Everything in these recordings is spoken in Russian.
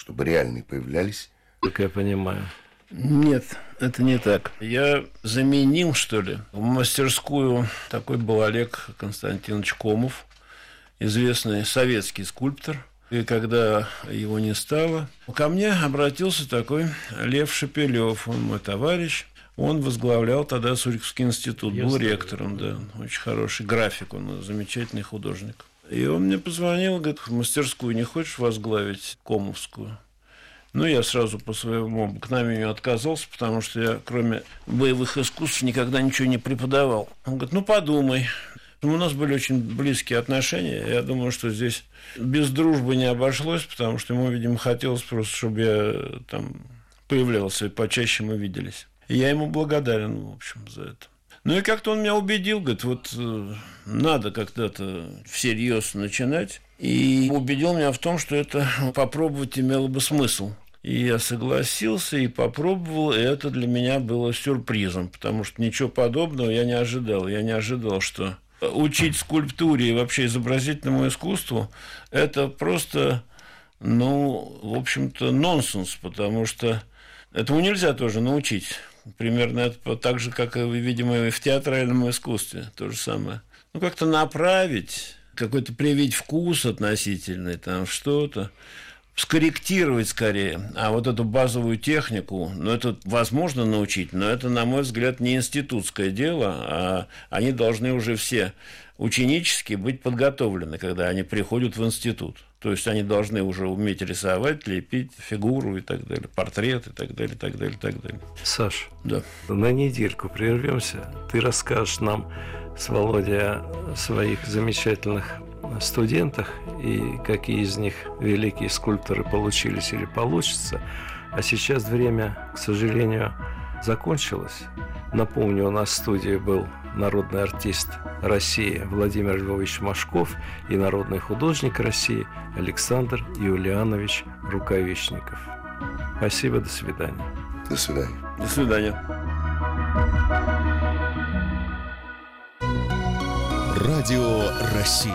чтобы реальные появлялись? Как я понимаю. Нет, это не так. Я заменил, что ли, в мастерскую. Такой был Олег Константинович Комов, известный советский скульптор. И когда его не стало, ко мне обратился такой Лев Шепелев, он мой товарищ. Он возглавлял тогда Суриковский институт, был ректором, да, очень хороший график, он замечательный художник. И он мне позвонил, говорит, в мастерскую не хочешь возглавить Комовскую? Ну, я сразу по своему обыкновению отказался, потому что я, кроме боевых искусств, никогда ничего не преподавал. Он говорит, ну, подумай. У нас были очень близкие отношения. Я думаю, что здесь без дружбы не обошлось, потому что ему, видимо, хотелось просто, чтобы я там появлялся, и почаще мы виделись. И я ему благодарен, в общем, за это. Ну, и как-то он меня убедил, говорит, вот надо когда-то всерьез начинать. И убедил меня в том, что это попробовать имело бы смысл. И я согласился и попробовал, и это для меня было сюрпризом, потому что ничего подобного я не ожидал. Я не ожидал, что учить скульптуре и вообще изобразительному искусству – это просто, ну, в общем-то, нонсенс, потому что этому нельзя тоже научить. Примерно это так же, как, и, видимо, и в театральном искусстве, то же самое. Ну, как-то направить, какой-то привить вкус относительный, там что-то, скорректировать скорее. А вот эту базовую технику, ну, это возможно научить, но это, на мой взгляд, не институтское дело, а они должны уже все ученически быть подготовлены, когда они приходят в институт. То есть они должны уже уметь рисовать, лепить фигуру и так далее, портрет и так далее, и так далее, и так далее. Саш, да. На недельку прервемся. Ты расскажешь нам с Володей о своих замечательных студентах и какие из них великие скульпторы получились или получатся. А сейчас время, к сожалению, закончилось. Напомню, у нас в студии был народный артист России Владимир Львович Машков и народный художник России Александр Юлианович Рукавишников. Спасибо, до свидания. До свидания. До свидания. Радио России.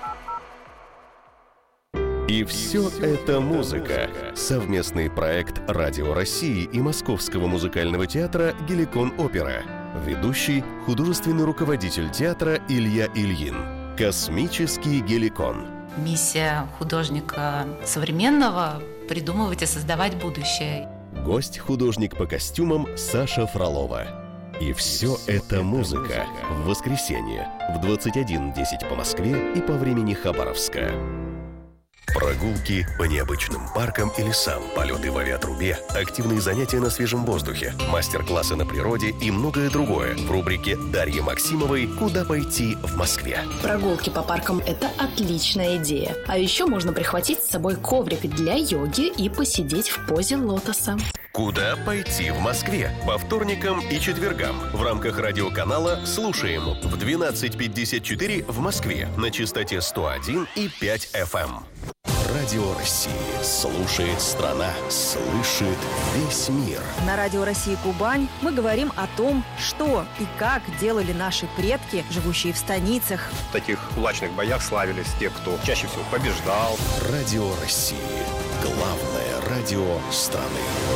И все это музыка. Совместный проект Радио России и Московского музыкального театра «Геликон Опера». Ведущий – художественный руководитель театра Илья Ильин. Космический Геликон. Миссия художника современного – придумывать и создавать будущее. Гость – художник по костюмам Саша Фролова. И все это музыка. В воскресенье в 21:10 по Москве и по времени Хабаровска. Прогулки по необычным паркам и лесам, полеты в авиатрубе, активные занятия на свежем воздухе, мастер-классы на природе и многое другое в рубрике Дарьи Максимовой «Куда пойти в Москве». Прогулки по паркам – это отличная идея. А еще можно прихватить с собой коврик для йоги и посидеть в позе лотоса. «Куда пойти в Москве» по вторникам и четвергам в рамках радиоканала «Слушаем» в 12:54 в Москве на частоте 101,5 FM. Радио России. Слушает страна. Слышит весь мир. На Радио России Кубань мы говорим о том, что и как делали наши предки, живущие в станицах. В таких кулачных боях славились те, кто чаще всего побеждал. Радио России. Главное радио страны.